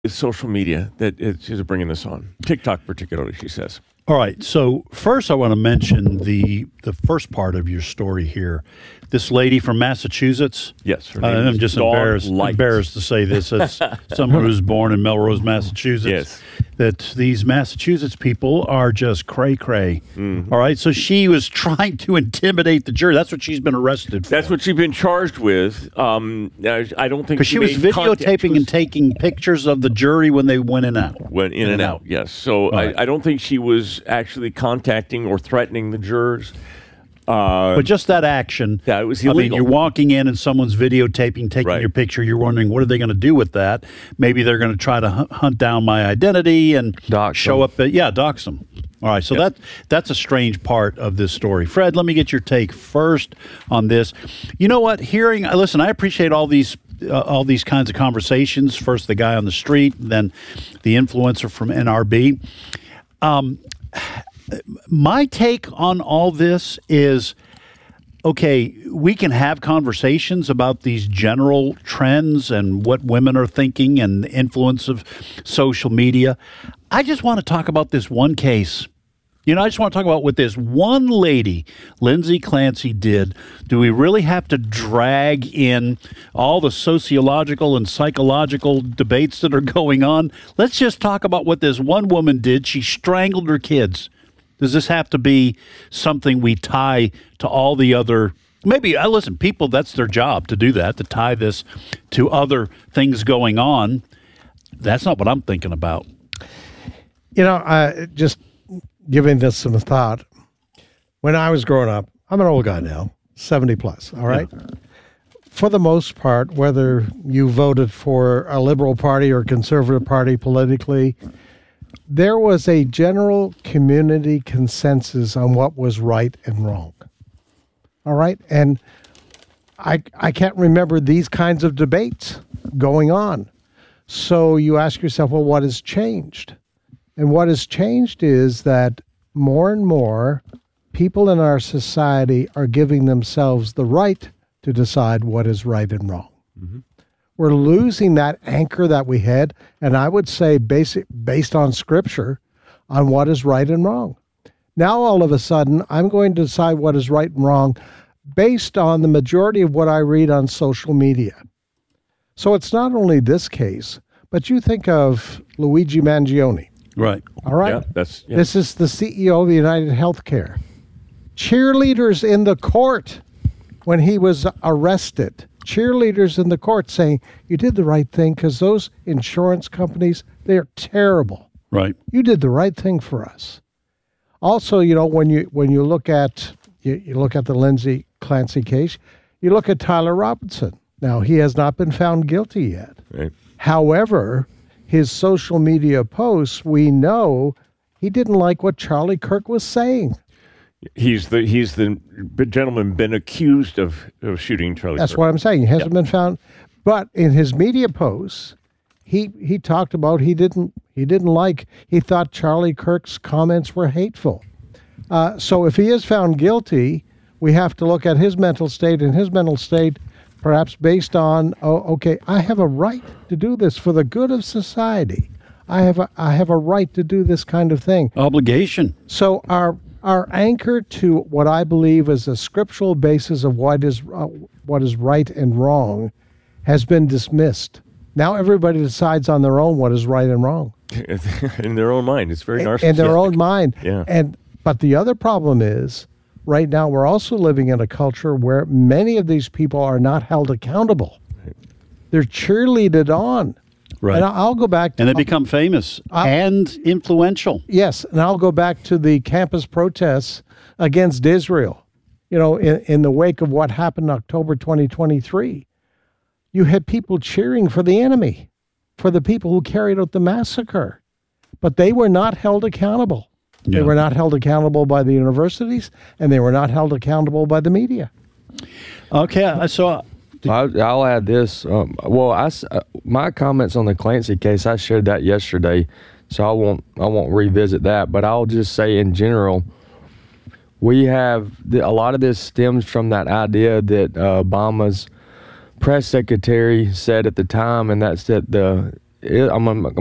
It's social media that is bringing this on. TikTok particularly, she says. All right. So first I want to mention the first part of your story here. This lady from Massachusetts. Yes. Her I'm name is just Dawn embarrassed to say this as someone who's born in Melrose, Massachusetts. Yes. That these Massachusetts people are just cray-cray. Mm-hmm. All right. So she was trying to intimidate the jury. That's what she's been arrested for. That's what she's been charged with. I don't think because she was videotaping and taking pictures of the jury when they went in and out. Went in and out, yes. So right. I don't think she was actually contacting or threatening the jurors. But just that action. That was illegal. I mean, you're walking in and someone's videotaping, taking right. your picture. You're wondering, what are they going to do with that? Maybe they're going to try to hunt down my identity and show up. Dox them. All right, so that's a strange part of this story. Fred, let me get your take first on this. You know what? Listen, I appreciate all these kinds of conversations. First, the guy on the street, then the influencer from NRB. My take on all this is, okay, we can have conversations about these general trends and what women are thinking and the influence of social media. I just want to talk about this one case. I just want to talk about what this one lady, Lindsay Clancy, did. Do we really have to drag in all the sociological and psychological debates that are going on? Let's just talk about what this one woman did. She strangled her kids. Does this have to be something we tie to all the other? Maybe, listen, people, that's their job to do that, to tie this to other things going on. That's not what I'm thinking about. Just giving this some thought. When I was growing up, I'm an old guy now, 70 plus, all right? Yeah. For the most part, whether you voted for a liberal party or conservative party politically, there was a general community consensus on what was right and wrong. All right? And I can't remember these kinds of debates going on. So you ask yourself, well, what has changed? And what has changed is that more and more people in our society are giving themselves the right to decide what is right and wrong. Mm-hmm. We're losing that anchor that we had, and I would say based on Scripture, on what is right and wrong. Now, all of a sudden, I'm going to decide what is right and wrong based on the majority of what I read on social media. So it's not only this case, but you think of Luigi Mangione. Right. All right? Yeah, This is the CEO of the United Healthcare. Cheerleaders in the court when he was arrested. Cheerleaders in the court saying, you did the right thing because those insurance companies, they're terrible. Right. You did the right thing for us. Also, when you look at you look at the Lindsay Clancy case, you look at Tyler Robinson. Now, he has not been found guilty yet. Right. However, his social media posts, we know he didn't like what Charlie Kirk was saying. He's the gentleman been accused of shooting Charlie Kirk. That's what I'm saying. He hasn't been found. But in his media posts, he talked about he thought Charlie Kirk's comments were hateful. So if he is found guilty, we have to look at his mental state, and his mental state perhaps based on, I have a right to do this for the good of society. I have a right to do this kind of thing. Obligation. So our anchor to what I believe is a scriptural basis of what is right and wrong has been dismissed. Now everybody decides on their own what is right and wrong. In their own mind. It's very narcissistic. In their own mind. Yeah. But the other problem is, right now we're also living in a culture where many of these people are not held accountable. Right. They're cheerleaded on. Right. And I'll go back to... And they become famous and influential. Yes, and I'll go back to the campus protests against Israel. In the wake of what happened in October 2023, you had people cheering for the enemy, for the people who carried out the massacre. But they were not held accountable. Yeah. They were not held accountable by the universities, and they were not held accountable by the media. Okay, so... I'll add this. My comments on the Clancy case, I shared that yesterday, so I won't revisit that. But I'll just say in general, we have a lot of this stems from that idea that Obama's press secretary said at the time, and that's that I'm